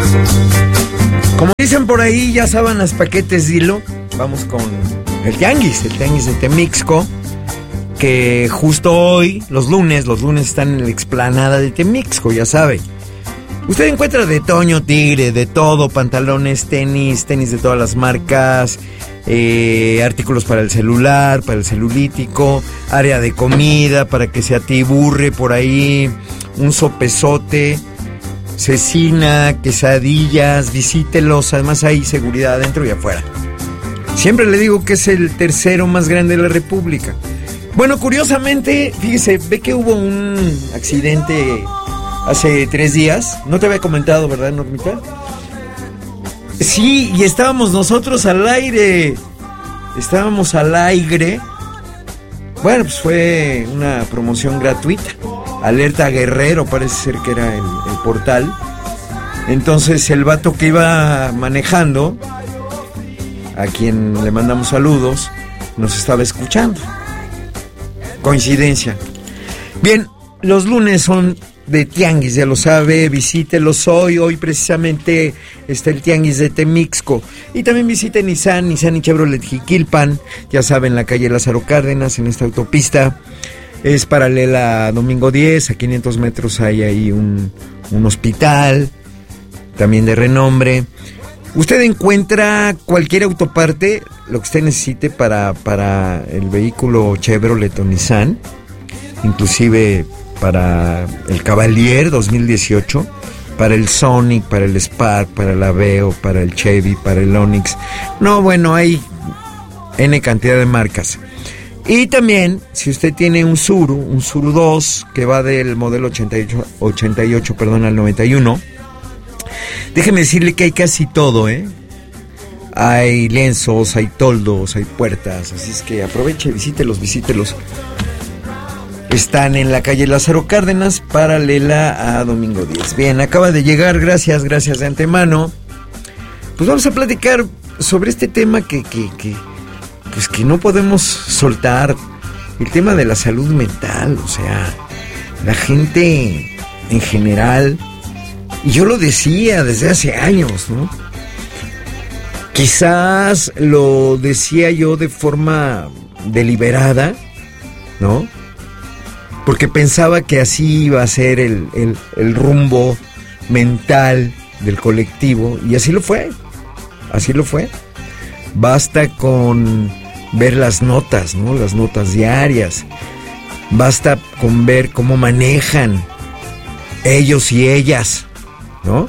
Como dicen por ahí, ya sábanas, paquetes, dilo. Vamos con el tianguis de Temixco, que justo hoy, los lunes están en la explanada de Temixco, ya sabe. Usted encuentra de Toño Tigre, de todo, pantalones, tenis de todas las marcas, artículos para el celular, para el celulítico, área de comida, para que se atiburre por ahí, un sopesote, cecina, quesadillas, visítelos, además hay seguridad adentro y afuera. Siempre le digo que es el tercero más grande de la República. Bueno, curiosamente, fíjese, ve que hubo un accidente hace 3 días. No te había comentado, ¿verdad, Normita? Sí, y estábamos nosotros al aire. Bueno, pues fue una promoción gratuita. Alerta Guerrero, parece ser que era el portal. Entonces el vato que iba manejando, a quien le mandamos saludos, nos estaba escuchando. Coincidencia. Bien, los lunes son de tianguis, ya lo sabe, visítelos hoy precisamente está el tianguis de Temixco, y también visiten Nissan y Chevrolet Jiquilpan, ya saben, la calle Lázaro Cárdenas, en esta autopista, es paralela a Domingo 10, a 500 metros hay ahí un hospital, también de renombre. Usted encuentra cualquier autoparte, lo que usted necesite para el vehículo Chevrolet o Nissan, inclusive para el Cavalier 2018, para el Sonic, para el Spark, para el Aveo, para el Chevy, para el Onix. No, bueno, hay N cantidad de marcas. Y también, si usted tiene un Tsuru 2, que va del modelo 88 al 91, déjeme decirle que hay casi todo, ¿eh? Hay lienzos, hay toldos, hay puertas, así es que aproveche, visítelos. Están en la calle Lázaro Cárdenas, paralela a Domingo 10. Bien, acaba de llegar, gracias de antemano. Pues vamos a platicar sobre este tema que no podemos soltar, el tema de la salud mental. O sea, la gente en general, y yo lo decía desde hace años, ¿no? Quizás lo decía yo de forma deliberada, ¿no? Porque pensaba que así iba a ser el rumbo mental del colectivo, y así lo fue. Basta con ver las notas, ¿no? Las notas diarias. Basta con ver cómo manejan ellos y ellas, ¿no?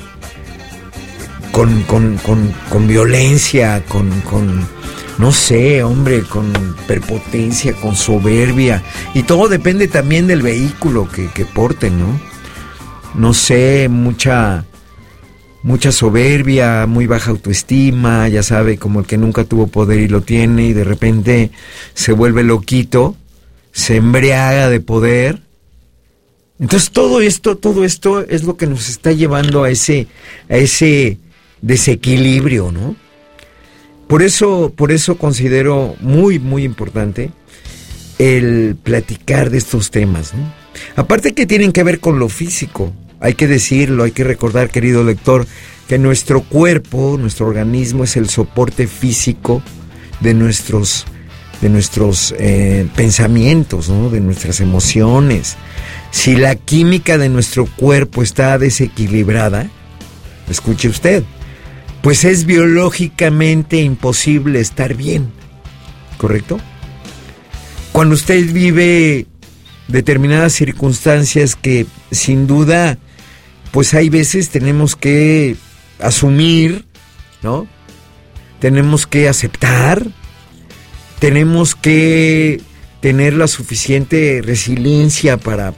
Con violencia, no sé, hombre, con prepotencia, con soberbia. Y todo depende también del vehículo que porten, ¿no? No sé, mucha soberbia, muy baja autoestima, ya sabe, como el que nunca tuvo poder y lo tiene, y de repente se vuelve loquito, se embriaga de poder. Entonces todo esto es lo que nos está llevando a ese desequilibrio, ¿no? Por eso considero muy, muy importante el platicar de estos temas, ¿no? Aparte que tienen que ver con lo físico, hay que decirlo, hay que recordar, querido lector, que nuestro cuerpo, nuestro organismo es el soporte físico de nuestros pensamientos, ¿no? De nuestras emociones. Si la química de nuestro cuerpo está desequilibrada, escuche usted, pues es biológicamente imposible estar bien, ¿correcto? Cuando usted vive determinadas circunstancias que sin duda, pues hay veces tenemos que asumir, ¿no? Tenemos que aceptar, tenemos que tener la suficiente resiliencia para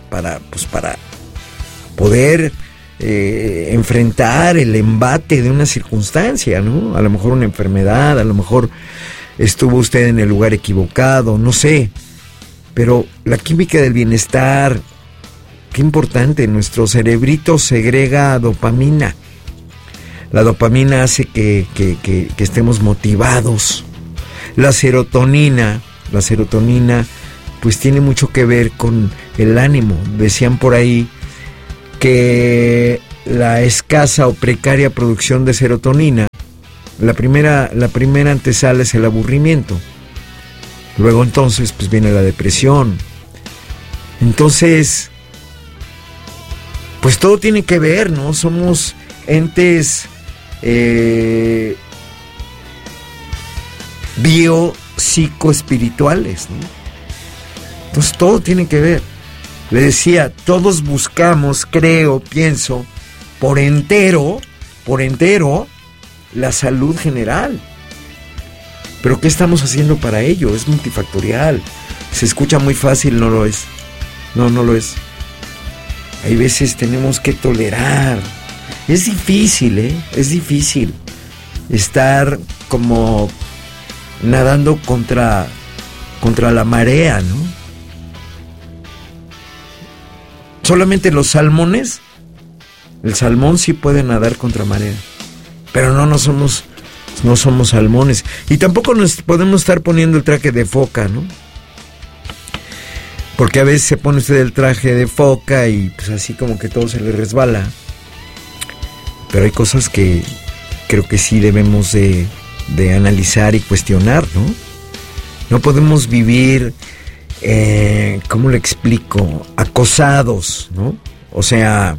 poder enfrentar el embate de una circunstancia, ¿no? A lo mejor una enfermedad, a lo mejor estuvo usted en el lugar equivocado, no sé, pero la química del bienestar, qué importante, nuestro cerebrito segrega dopamina. La dopamina hace que estemos motivados. La serotonina pues tiene mucho que ver con el ánimo. Decían por ahí que la escasa o precaria producción de serotonina, la primera antesala es el aburrimiento. Luego entonces pues viene la depresión. Entonces, pues todo tiene que ver, ¿no? Somos entes biopsicoespirituales, ¿no? Entonces todo tiene que ver. Le decía, todos buscamos, creo, pienso, por entero, la salud general. Pero ¿qué estamos haciendo para ello? Es multifactorial. Se escucha muy fácil, no lo es. No lo es. Hay veces tenemos que tolerar. Es difícil, es difícil estar como nadando contra la marea, ¿no? Solamente los salmones, el salmón sí puede nadar contra marea, pero no somos salmones. Y tampoco nos podemos estar poniendo el traje de foca, ¿no? Porque a veces se pone usted el traje de foca y pues así como que todo se le resbala. Pero hay cosas que creo que sí debemos de analizar y cuestionar, ¿no? No podemos vivir, ¿cómo le explico? Acosados, ¿no? O sea,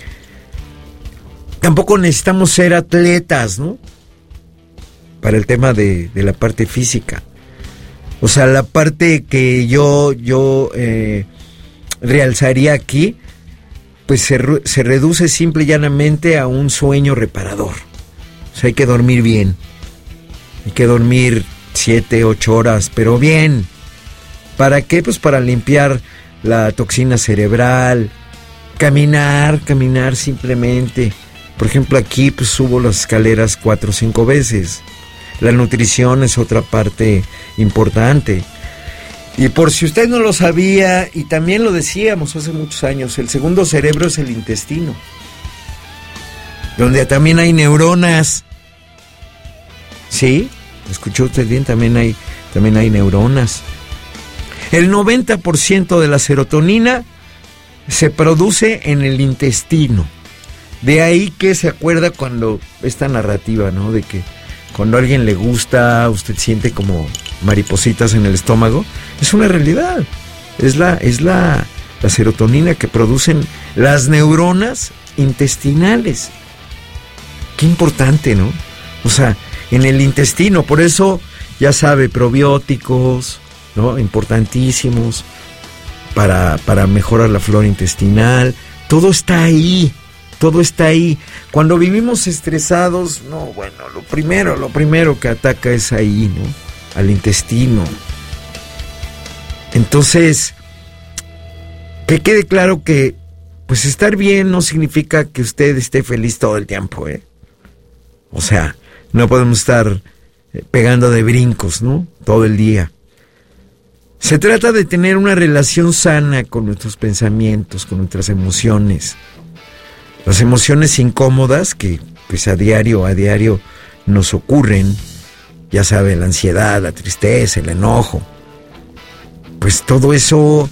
tampoco necesitamos ser atletas, ¿no? Para el tema de la parte física. O sea, la parte que yo realzaría aquí, pues se reduce simple y llanamente a un sueño reparador. O sea, hay que dormir bien. Hay que dormir 7, 8 horas, pero bien. ¿Para qué? Pues para limpiar la toxina cerebral. Caminar simplemente. Por ejemplo, aquí pues subo las escaleras 4 o 5 veces. La nutrición es otra parte importante. Y por si usted no lo sabía, y también lo decíamos hace muchos años, el segundo cerebro es el intestino, donde también hay neuronas. ¿Sí? ¿Escuchó usted bien? También hay neuronas. El 90% de la serotonina se produce en el intestino. De ahí que se acuerda cuando esta narrativa, ¿no? De que cuando a alguien le gusta, usted siente como maripositas en el estómago. Es una realidad. Es la serotonina que producen las neuronas intestinales. Qué importante, ¿no? O sea, en el intestino. Por eso, ya sabe, probióticos, ¿no? Importantísimos para mejorar la flora intestinal. Todo está ahí. Todo está ahí. Cuando vivimos estresados, lo primero que ataca es ahí, ¿no? Al intestino. Entonces, que quede claro que, pues estar bien no significa que usted esté feliz todo el tiempo, ¿eh? O sea, no podemos estar pegando de brincos, ¿no? Todo el día. Se trata de tener una relación sana con nuestros pensamientos, con nuestras emociones. Las emociones incómodas que pues a diario nos ocurren, ya sabe, la ansiedad, la tristeza, el enojo, pues todo eso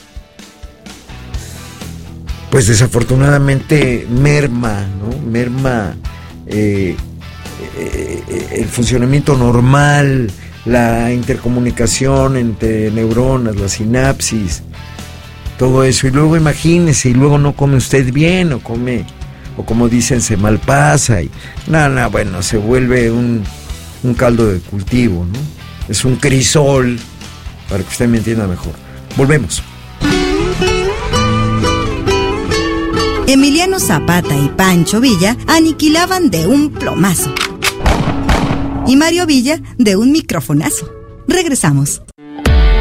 pues desafortunadamente merma, ¿no? Merma el funcionamiento normal, la intercomunicación entre neuronas, la sinapsis, todo eso. Y luego imagínese, y luego no come usted bien, o como dicen, se malpasa, y bueno, se vuelve un caldo de cultivo, ¿no? Es un crisol, para que usted me entienda mejor. Volvemos. Emiliano Zapata y Pancho Villa aniquilaban de un plomazo. Y Mario Villa de un microfonazo. Regresamos.